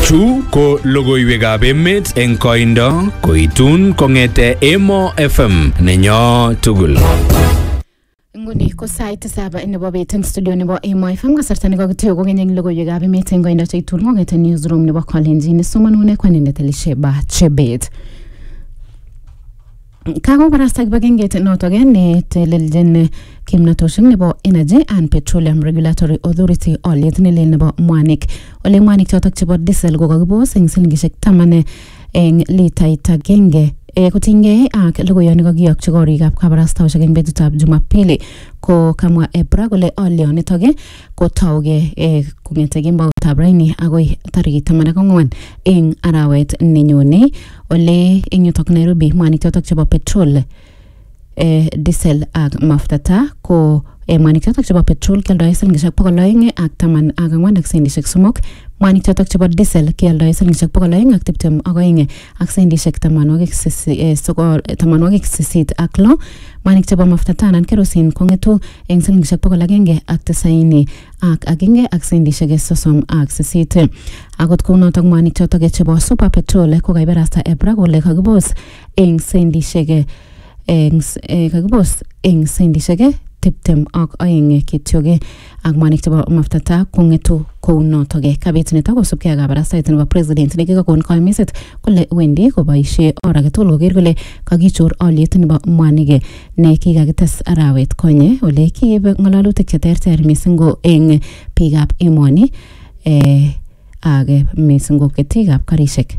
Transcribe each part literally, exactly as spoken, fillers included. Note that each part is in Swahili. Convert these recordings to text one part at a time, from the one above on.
Chu ko logoiwekab emet eng koindo koitun kongete Emo F M nenyo tugul. Nguni ko sait saba nebo bet eng studio nebo Emo F M kasarta ne kakitiyo ko kenyeng logoiwekab emet eng koindo cheitun kongete newsroom nebo Kalenjin somanune kwanindet Elisheba Chebet. Kago barasta kibagengeit notok ne teleljin kimnatoshek nebo Energy and Petroleum Regulatory Authority olyet nelel nebo mwanik. Ole mwanik chotok chebo diesel ko kakibos eng silingishek taman eng litait agenge. E kotinygei ak logoiyot nekakiyokchi korikab kabarastaoshek eng betutab Jumapili ko kamwa EPRA kole olyonitok ko tauge e kongete kemboutab raini agoi tarikit taman ak ang'wan eng arawet nenyone. Ole eng yutok Nairobi mwanik chotok chebo petrol e diesel ak mafuta ko e mwanik chotok chebo petrol kialdoe silingishek bokol oeng ak taman ak ang'wan ak sendishek somok. Mwanik chotok chebo diesel kialdoe silingishek bokol oeng ak tiptem ak oeng ak sendishek tamanwogik sisit ak lo. Mwanik chebo mafuta anan kerosene kongetu eng silingishek bokol agenge ak tisaini ak agenge ak sendishek sosom ak sisit. Akot kounotok mwanik chotok chebo super petrol ko kaibarasta EPRA kole kakibos eng sendishek eng kakibos eng sendishek tiptem ak oeng kityoge ak mwanik chebo mafuta kongetu kounotok. Kabit nito kosubkei ak kabarastait nebo president nekikakon koimiset kole wendi koboisie or age tugul koker kole kakichor olyet nebo mwanik ne kikakites arawet konye. Ole kiib ng'alalutik cheterter mising ko eng biikab emoni eh, ak mising ko ketikab karishek.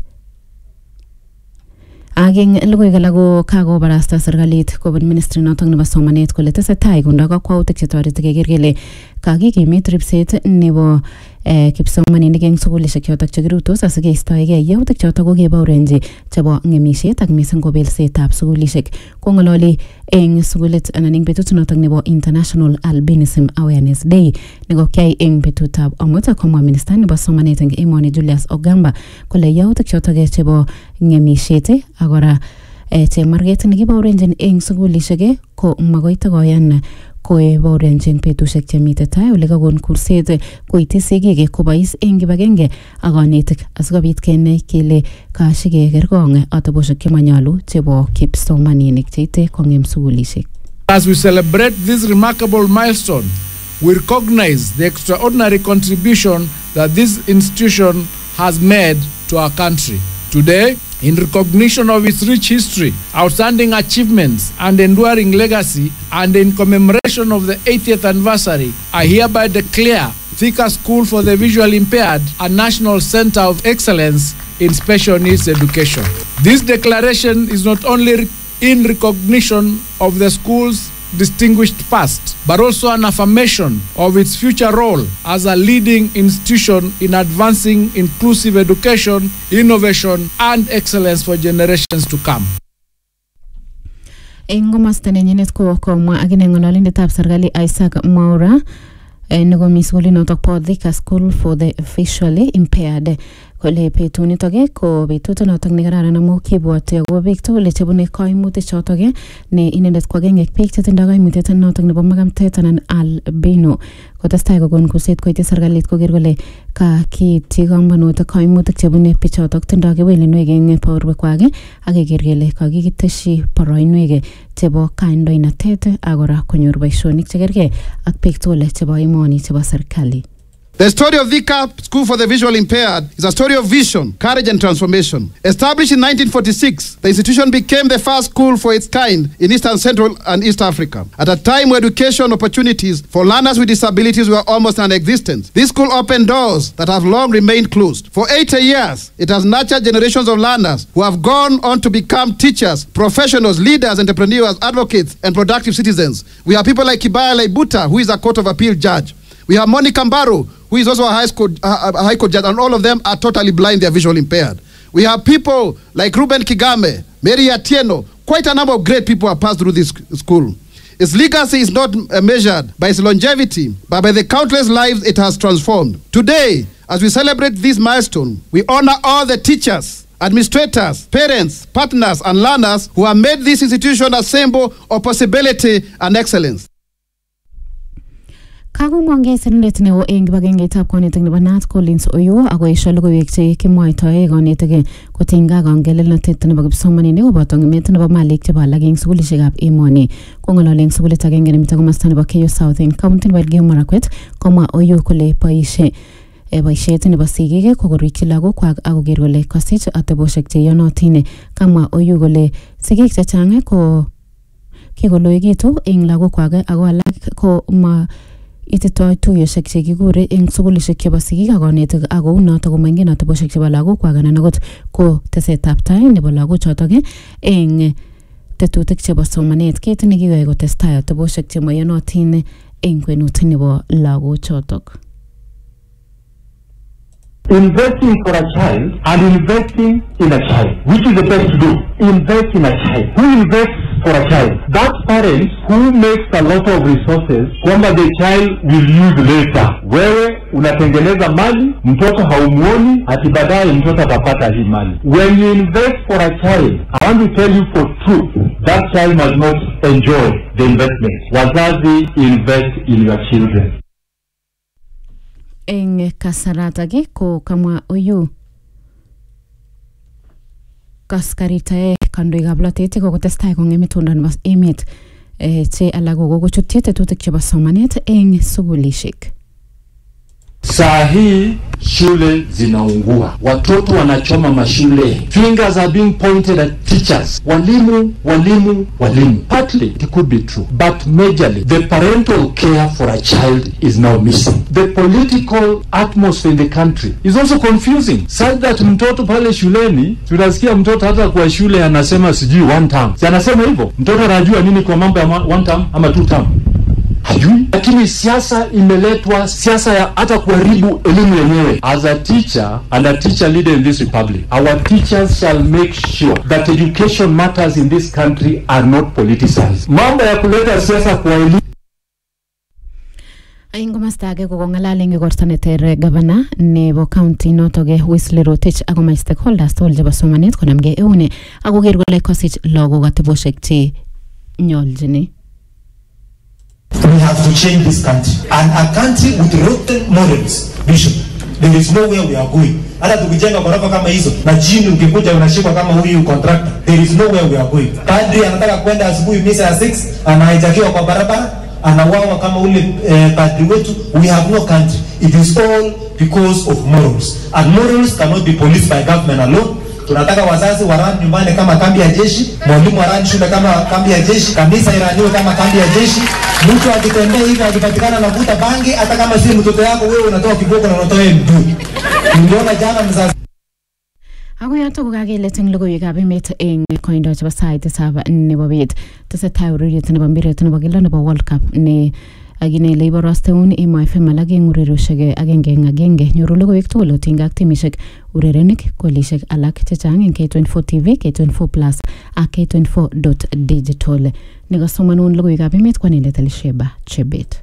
Ageng logoiwek alak ko kakobarasta serikalit kobun ministry notok nebo somanet kole tesetai kondoi kakwautik chetoreti keker kele kakikimit ripset nebo eh, kipsomaninik eng sukulishek chotok chekirutos asikeistoegei yautik chotok ko kebaurenji chebo ng'emisiet ak mising ko belsetab sukulishek. Kong'ololi eng sukulit anan eng betut notok nebo International Albinism Awareness Day nekokyai eng betutab amut komwa minister nebo somanet eng emoni Julius Ogamba kole yautik chotok chebo ng'emisiet ak kora eh, chemarget nekibaurenjin eng sukulishek ko makoi takoyan koe baurenjin betushek chemite tai ole kakon kurset koityi sigik kobois eng kibagenge ak kanetik asikobit kenai kele kashike kerkong ateboshek chemanyolu chebo kipsomaninik cheite kong'em sukulishek. As we celebrate this remarkable milestone, we recognize the extraordinary contribution that this institution has made to our country. Today, in recognition of its rich history, outstanding achievements, and enduring legacy, and in commemoration of the eightieth anniversary, I hereby declare Thika School for the Visually Impaired a National Center of Excellence in Special Needs Education. This declaration is not only in recognition of the school's distinguished past, but also an affirmation of its future role as a leading institution in advancing inclusive education, innovation, and excellence for generations to come. Eng komosta nenyinet ko komwa akine ng'ololindetab serikali Isaac Mwaura nekomi sukulinotok po Thika School for the Visually Impaired kole betunitok ko betut notok nekararan amu kibwoti akobo biik tugul chebune kaimutik chotok ne inendet ko agenge biik chetindoi kaimutiet notok nebo makamtet anan albino. Kotestai kokon kurset koityi serikalit koker kole kakiityi komonut kaimutik chebune bichotok tindoi kewelinwek eng borwekwak ak keker kele kakikiteshi boroinwek chebo kandoinatet ak kora konyor boisionik chekergei ak biik tugul chebo emoni chebo serikali. The story of Thika School for the Visually Impaired is a story of vision, courage, and transformation. Established in nineteen forty-six, the institution became the first school for its kind in Eastern, Central, and East Africa. At a time where education opportunities for learners with disabilities were almost non-existent, this school opened doors that have long remained closed. For eighty years, it has nurtured generations of learners who have gone on to become teachers, professionals, leaders, entrepreneurs, advocates, and productive citizens. We have people like Kibaya Laibuta, who is a Court of Appeal judge. We have Monica Mbaro, who is also a high school, uh, a high court judge, and all of them are totally blind, they are visually impaired. We have people like Ruben Kigame, Mary Atieno, quite a number of great people have passed through this school. Its legacy is not uh, measured by its longevity, but by the countless lives it has transformed. Today, as we celebrate this milestone, we honor all the teachers, administrators, parents, partners, and learners who have made this institution a symbol of possibility and excellence. Kagomongei sirindet neo eng kibagengeitab konetik nebo Nat Collins Oyo ako esho logoiwek che kimwaitoe konetik kotinygei ak ngelelnotet nebo kipsomaninik koboto ngemet nebo malik chebo alak eng sukulishekab emoni. Kong'ololi eng sukulit agenge nemite komosta nebo Keyo South eng county nebo Elgeyo Marakwet komwa Oyo kole boisie e boisiet nebo sigik kokorikyi lagokwak ak koker kole kosich ateboshek che iyonotin. Kamwa Oyo kole sigik chechang ko kikoloekitu eng lagokwak ako alak ko ma ititoi tuyoshek che kikure eng sukulishek chebo sigik ak konetik ako unoto komaingen ateboshek chebo lagokwak anan akot ko tesetab tai nebo lagochotok eng tetutik chebo somanet. Kit nekikoyai kotestai ateboshek che maiyonotin eng kwenut nebo lagochotok. Investing for a child and investing in a child. Which is the best to do? Invest in a child. Who invests for a child? That parent who makes a lot of resources kwamba the child will use later. Wewe unatengeneza mali, mtoto haumuoni, ati baadaye mtoto atapata hii mali. When you invest for a child, I want to tell you for truth, that child must not enjoy the investment. Wazazi, invest in your children. Eng kasaratagi ko kamwa Oyo kaskaritae kandoikab lotet ko kotestai kong'em itondo nebo emet che alak ko kochutyi tetutik chebo somanet eng sukulishek. Saa hii shule zinaungua, watoto wanachoma mashule, fingers are being pointed at teachers, walimu, walimu, walimu. Partly it could be true, but majorly the parental care for a child is now missing. The political atmosphere in the country is also confusing, such that mtoto pale shuleni, tunasikia mtoto hata kwa shule anasema sijui one term. Si anasema hivyo, mtoto anajua nini kwa mambo ya one term ama two term? Hajui. Lakini siasa imeletwa, siasa ya hata kuharibu elimu yenyewe. As a teacher and a teacher leader in this republic, our teachers shall make sure that education matters in this country are not politicized. Mambo ya kuleta siasa kwa elimu. Aingo mastage ko ngalale eng igorta neter governor nebo county notoge Wesley Rotich ako my stakeholders tol chebo somanet konamge eune ako ker kole kosich lagok ateboshek che nyoljini. We have to change this country. And a country with rotten morals, Bishop, there is nowhere we are going. Hata tukijenga ghorofa kama hizo na chini ukikuja unashikwa kama huyu contractor, there is nowhere we are going. Padri anataka kwenda asubuhi misa ya six, anahitajiwa kwa barabara, anawawa kama ule eh, padri wetu. We have no country. It is all because of morals. And morals cannot be policed by government alone. Tunataka wazazi warani nyumbani kama kambi ya jeshi, mwalimu warani shule kama kambi ya jeshi, kanisa iraniwe kama kambi ya jeshi. Mtu akitembea hivi akipatikana na vuta bangi, hata kama si mtoto yako wewe unatoa kiboko na unatoa mguu. Niliona jana mzazi. Ako yato ko kakelet eng logoiwekab emet eng koindo chebo sait tisab nebo bet. Tesetai ureriet nebo mpiret nebo keldo nebo World Cup ne agine leiborosteun Emo F M alak eng urerioshek agenge eng agenge. Nyoru logoiwek tugul otinygei ak timishek, urerenik, golishek alak chechang eng K twenty-four T V, K twenty-four plus ak K twenty-four dot digital. Nekasomanun logoiwekab emet kwanindet Elisheba Chebet.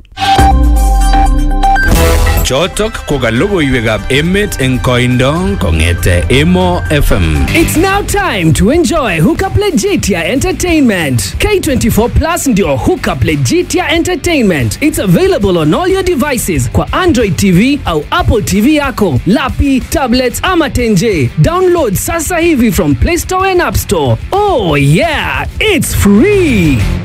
Chotok ko ka logoiwekab emet eng koindo kong'ete Emo F M. It's now time to enjoy Hookup Legitia Entertainment. K twenty-four plus ndio Hookup Legitia Entertainment. It's available on all your devices kwa Android T V au Apple T V yako, lapi, tablets ama tenje. Download sasa hivi from Play Store and App Store. Oh yeah, it's free.